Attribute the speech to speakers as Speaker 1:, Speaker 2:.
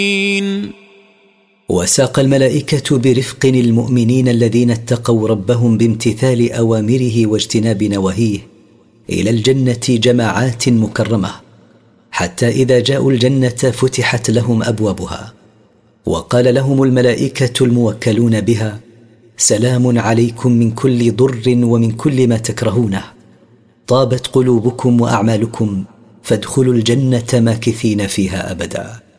Speaker 1: وساق الملائكة برفق المؤمنين الذين اتقوا ربهم بامتثال أوامره واجتناب نواهيه إلى الجنة جماعات مكرمة، حتى إذا جاءوا الجنة فتحت لهم أبوابها، وقال لهم الملائكة الموكلون بها: سلام عليكم من كل ضر ومن كل ما تكرهونه، طابت قلوبكم وأعمالكم، فادخلوا الجنة ماكثين فيها أبدا.